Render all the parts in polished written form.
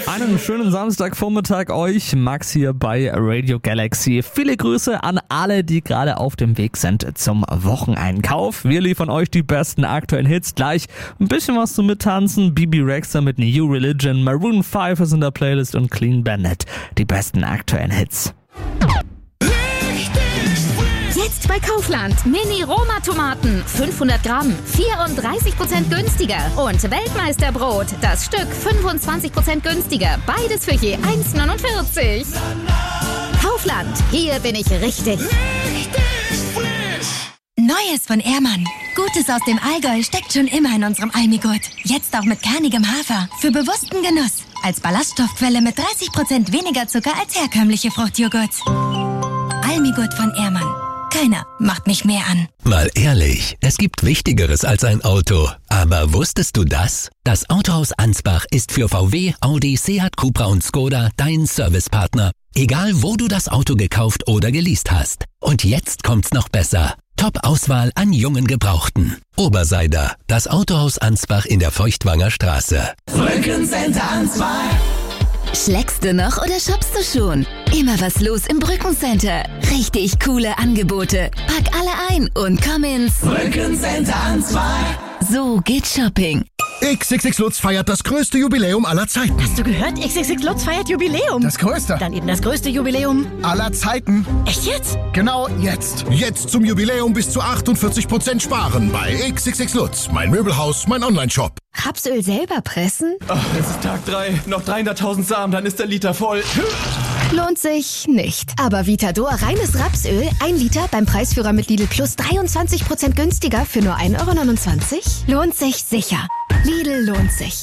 Einen schönen Samstagvormittag euch, Max hier bei Radio Galaxy. Viele Grüße an alle, die gerade auf dem Weg sind zum Wocheneinkauf. Wir liefern euch die besten aktuellen Hits. Gleich ein bisschen was zum Mittanzen. Bibi Rexha mit New Religion, Maroon 5 ist in der Playlist und Clean Bandit. Die besten aktuellen Hits. Jetzt bei Kaufland. Mini-Roma-Tomaten. 500 Gramm. 34% günstiger. Und Weltmeisterbrot. Das Stück 25% günstiger. Beides für je 1,49. Kaufland. Hier bin ich richtig. Neues von Ehrmann. Gutes aus dem Allgäu steckt schon immer in unserem Almigurt. Jetzt auch mit kernigem Hafer. Für bewussten Genuss. Als Ballaststoffquelle mit 30% weniger Zucker als herkömmliche Fruchtjoghurt. Almigurt von Ehrmann. Keiner macht mich mehr an. Mal ehrlich, es gibt Wichtigeres als ein Auto. Aber wusstest du das? Das Autohaus Ansbach ist für VW, Audi, Seat, Cupra und Skoda dein Servicepartner. Egal, wo du das Auto gekauft oder geleast hast. Und jetzt kommt's noch besser. Top-Auswahl an jungen Gebrauchten. Oberseider, das Autohaus Ansbach in der Feuchtwanger Straße. Brückencenter Ansbach. Schlägst du noch oder shoppst du schon? Immer was los im Brückencenter. Richtig coole Angebote. Pack alle ein und komm ins Brückencenter Ansbach. So geht Shopping. XXX Lutz feiert das größte Jubiläum aller Zeiten. Hast du gehört? XXX Lutz feiert Jubiläum. Das größte. Dann eben das größte Jubiläum aller Zeiten. Echt jetzt? Genau jetzt. Jetzt zum Jubiläum bis zu 48% sparen bei XXX Lutz. Mein Möbelhaus, mein Onlineshop. Rapsöl selber pressen? Ach, es ist Tag 3. Noch 300.000 Samen, dann ist der Liter voll. Lohnt sich nicht. Aber Vitador reines Rapsöl, 1 Liter beim Preisführer mit Lidl Plus 23% günstiger für nur 1,29 €? Lohnt sich sicher. Lidl lohnt sich.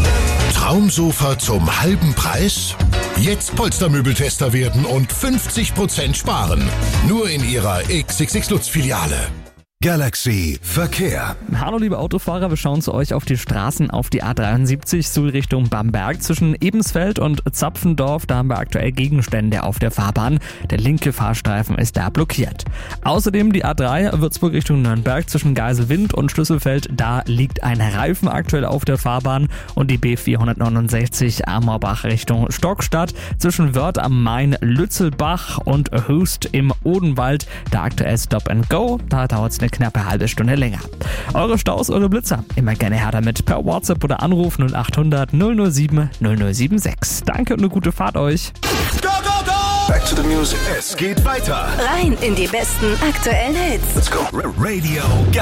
Traumsofa zum halben Preis? Jetzt Polstermöbeltester werden und 50% sparen. Nur in Ihrer XXX Lutz Filiale. Galaxy Verkehr. Hallo liebe Autofahrer, wir schauen zu euch auf die Straßen auf die A73 Süd Richtung Bamberg. Zwischen Ebensfeld und Zapfendorf, da haben wir aktuell Gegenstände auf der Fahrbahn. Der linke Fahrstreifen ist da blockiert. Außerdem die A3 Würzburg Richtung Nürnberg zwischen Geiselwind und Schlüsselfeld, da liegt ein Reifen aktuell auf der Fahrbahn. Und die B469 Amorbach Richtung Stockstadt zwischen Wörth am Main, Lützelbach und Höchst im Odenwald, da aktuell Stop and Go, da dauert es eine knappe halbe Stunde länger. Eure Staus, eure Blitzer, immer gerne her damit per WhatsApp oder Anruf 0800 007 0076. Danke und eine gute Fahrt euch. Go, go, go! Back to the music. Es geht weiter. rein in die besten aktuellen Hits. Let's go. Radio